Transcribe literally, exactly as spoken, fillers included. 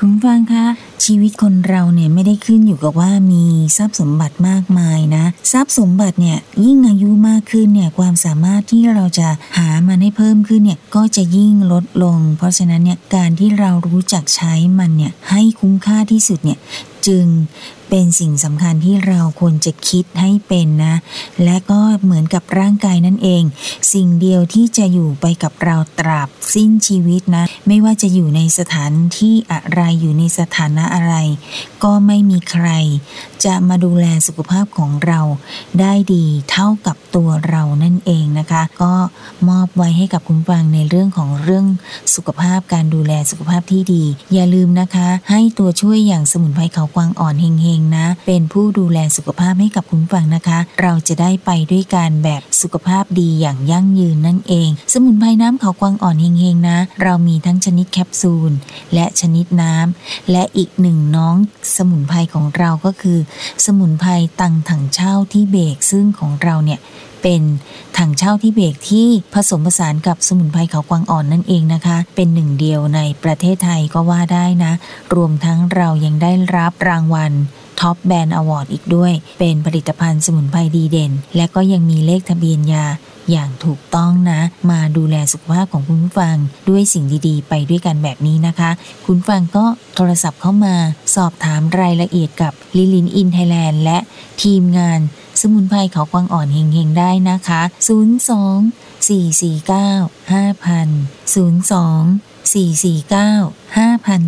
คุณฟังคะชีวิตคนเราเนี่ยไม่ได้ขึ้นอยู่กับว่ามีทรัพย์สมบัติมากมายนะทรัพย์สมบัติเนี่ยยิ่งอายุมากขึ้นเนี่ยความสามารถที่เราจะหามันให้เพิ่มขึ้นเนี่ยก็จะยิ่งลดลงเพราะฉะนั้นเนี่ยการที่เรารู้จักใช้มันเนี่ยให้คุ้มค่าที่สุดเนี่ยจึงเป็นสิ่งสำคัญที่เราควรจะคิดให้เป็นนะและก็เหมือนกับร่างกายนั่นเองสิ่งเดียวที่จะอยู่ไปกับเราตราบสิ้นชีวิตนะไม่ว่าจะอยู่ในสถานที่อะไรอยู่ในสถานะอะไรก็ไม่มีใครจะมาดูแลสุขภาพของเราได้ดีเท่ากับตัวเรานั่นเองนะคะก็มอบไว้ให้กับคุณฟังในเรื่องของเรื่องสุขภาพการดูแลสุขภาพที่ดีอย่าลืมนะคะให้ตัวช่วยอย่างสมุนไพรเขากวางอ่อนเฮงๆนะเป็นผู้ดูแลสุขภาพให้กับคุณฟังนะคะเราจะได้ไปด้วยกันแบบสุขภาพดีอย่างยั่งยืนนั่นเองสมุนไพรน้ำเขากวางอ่อนเฮงๆนะเรามีทั้งชนิดแคปซูลและชนิดน้ำและอีกหนึ่งน้องสมุนไพรของเราก็คือสมุนไพรตังถังเช่าที่เบกซึ่งของเราเนี่ยเป็นถังเช่าที่เบกที่ผสมผสานกับสมุนไพรเขากวางอ่อนนั่นเองนะคะเป็นหนึ่งเดียวในประเทศไทยก็ว่าได้นะรวมทั้งเรายังได้รับรางวัลท็อปแบรนด์อวอร์ดอีกด้วยเป็นผลิตภัณฑ์สมุนไพรดีเด่นและก็ยังมีเลขทะเบียนยาอย่างถูกต้องนะมาดูแลสุขภาพของคุณผู้ฟังด้วยสิ่งดีๆไปด้วยกันแบบนี้นะคะคุณฟังก็โทรศัพท์เข้ามาสอบถามรายละเอียดกับลิลินอินไทยแลนด์และทีมงานสมุนไพรเขากวางอ่อนเฮงๆได้นะคะศูนย์ สอง สี่ สี่ เก้า ห้า ศูนย์ สอง สี่ สี่ เก้า ห้า ศูนย์ ศูนย์